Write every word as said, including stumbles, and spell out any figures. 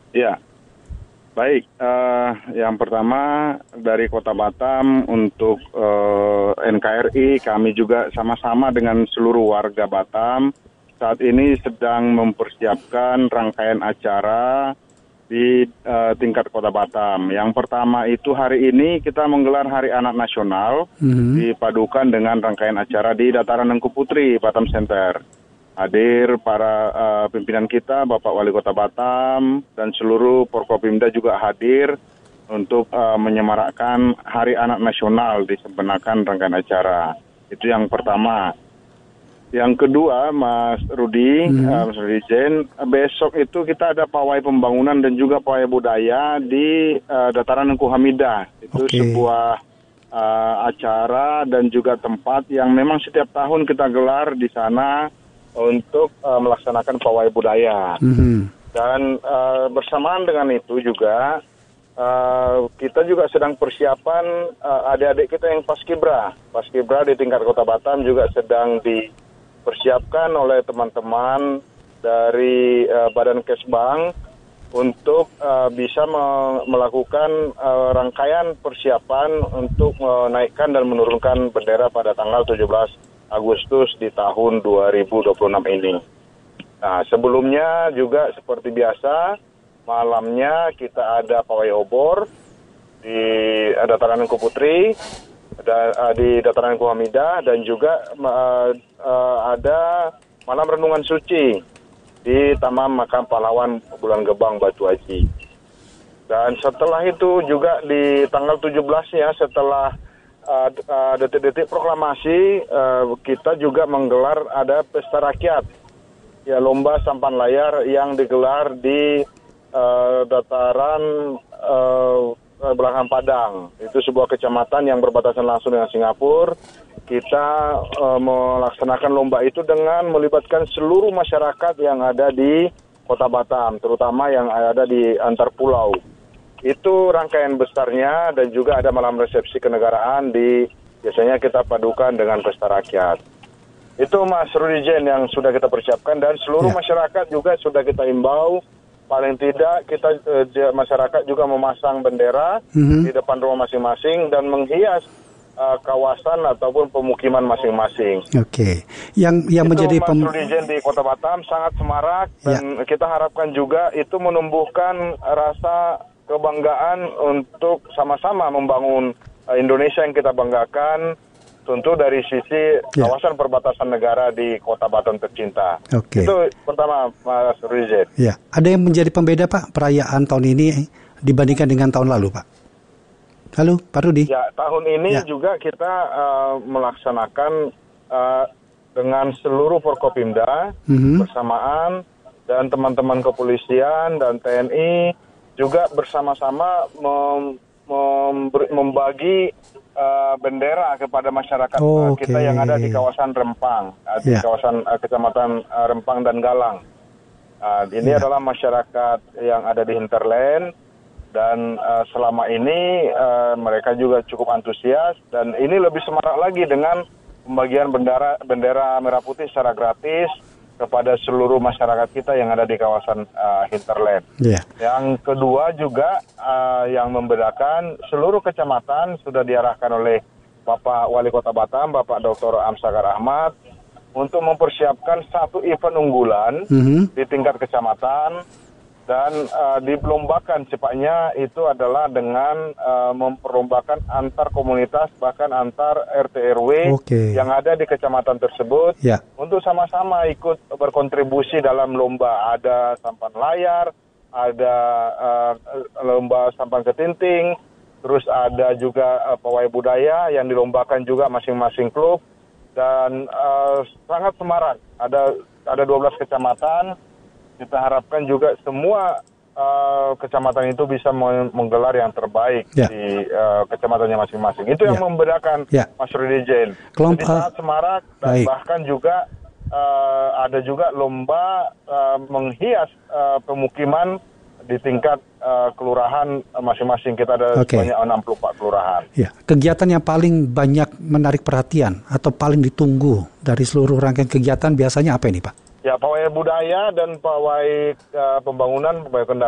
Ya, baik. Uh, yang pertama dari Kota Batam untuk uh, N K R I, kami juga sama-sama dengan seluruh warga Batam saat ini sedang mempersiapkan rangkaian acara di uh, tingkat Kota Batam. Yang pertama itu hari ini kita menggelar Hari Anak Nasional, mm-hmm. dipadukan dengan rangkaian acara di Dataran Engku Putri, Batam Center. Hadir para uh, pimpinan kita, Bapak Wali Kota Batam, dan seluruh Forkopimda juga hadir untuk uh, menyemarakkan Hari Anak Nasional di sebenakan rangkaian acara. Itu yang pertama. Yang kedua, Mas Rudi, hmm. uh, Mas Rudi Jen, besok itu kita ada pawai pembangunan dan juga pawai budaya di uh, Dataran Engku Hamidah. Itu okay. sebuah uh, acara dan juga tempat yang memang setiap tahun kita gelar di sana untuk uh, melaksanakan pawai budaya. Hmm. Dan uh, bersamaan dengan itu juga uh, kita juga sedang persiapan uh, adik-adik kita yang paskibra. Paskibra di tingkat Kota Batam juga sedang di persiapkan oleh teman-teman dari uh, Badan Kesbang untuk uh, bisa me- melakukan uh, rangkaian persiapan untuk menaikkan dan menurunkan bendera pada tanggal tujuh belas Agustus di tahun dua ribu dua puluh enam ini. Nah, sebelumnya juga seperti biasa, malamnya kita ada pawai obor di Dataran Engku Putri, di Dataran Engku Hamidah, dan juga uh, uh, ada malam renungan suci di Taman Makam Pahlawan Bulan Gebang Batu Aji. Dan setelah itu juga di tanggal tujuh belas-nya, setelah uh, uh, detik-detik proklamasi, uh, kita juga menggelar ada pesta rakyat, ya, lomba sampan layar yang digelar di uh, Dataran uh, Belakang Padang. Itu sebuah kecamatan yang berbatasan langsung dengan Singapura. Kita uh, melaksanakan lomba itu dengan melibatkan seluruh masyarakat yang ada di Kota Batam, terutama yang ada di antar pulau. Itu rangkaian besarnya, dan juga ada malam resepsi kenegaraan di biasanya kita padukan dengan pesta rakyat. Itu Mas Rudi Jen yang sudah kita persiapkan, dan seluruh ya. masyarakat juga sudah kita imbau. Paling tidak kita eh, masyarakat juga memasang bendera mm-hmm. di depan rumah masing-masing dan menghias uh, kawasan ataupun pemukiman masing-masing. Oke. Okay. Yang yang itu menjadi Mas pem... Rudi Jen di Kota Batam sangat semarak, dan ya. kita harapkan juga itu menumbuhkan rasa kebanggaan untuk sama-sama membangun uh, Indonesia yang kita banggakan. Tentu dari sisi kawasan ya. perbatasan negara di Kota Batam tercinta. Oke. Itu pertama, Mas Rizet. Ya, ada yang menjadi pembeda, Pak, perayaan tahun ini dibandingkan dengan tahun lalu, Pak? Halo, Pak Rudi. Ya, tahun ini ya. juga kita uh, melaksanakan uh, dengan seluruh Forkopimda mm-hmm. bersamaan, dan teman-teman kepolisian dan T N I juga bersama-sama mem- mem- membagi Uh, bendera kepada masyarakat uh, okay. kita yang ada di kawasan Rempang, uh, di yeah. kawasan uh, kecamatan uh, Rempang dan Galang. Uh, ini yeah. adalah masyarakat yang ada di hinterland, dan uh, selama ini uh, mereka juga cukup antusias, dan ini lebih semarak lagi dengan pembagian bendera bendera merah putih secara gratis kepada seluruh masyarakat kita yang ada di kawasan uh, hinterland. Yeah. Yang kedua juga uh, yang membedakan, seluruh kecamatan sudah diarahkan oleh Bapak Wali Kota Batam, Bapak Doktor Amsakar Ahmad, untuk mempersiapkan satu event unggulan mm-hmm. di tingkat kecamatan, dan uh, dilombakan cepatnya itu adalah dengan uh, memperlombakan antar komunitas, bahkan antar R T R W okay. yang ada di kecamatan tersebut yeah. untuk sama-sama ikut berkontribusi dalam lomba. Ada sampan layar, ada uh, lomba sampan ketinting, terus ada juga uh, pawai budaya yang dilombakan juga masing-masing klub, dan uh, sangat semarak. Ada ada dua belas kecamatan. Kita harapkan juga semua uh, kecamatan itu bisa menggelar yang terbaik ya. di uh, kecamatannya masing-masing. Itu ya. yang membedakan ya. Mas Rudi Jen. Kelompok, Jadi sangat semarak, dan baik. bahkan juga uh, ada juga lomba uh, menghias uh, pemukiman di tingkat uh, kelurahan masing-masing. Kita ada okay. sebanyak enam puluh empat kelurahan. Ya. Kegiatan yang paling banyak menarik perhatian atau paling ditunggu dari seluruh rangkaian kegiatan biasanya apa ini, Pak? Ya, pawai budaya dan pawai uh, pembangunan, pawai